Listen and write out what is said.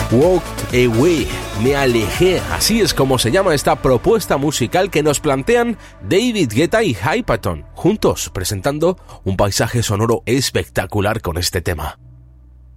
Walked Away, me alejé, así es como se llama esta propuesta musical que nos plantean David Guetta y Hypaton, juntos presentando un paisaje sonoro espectacular con este tema.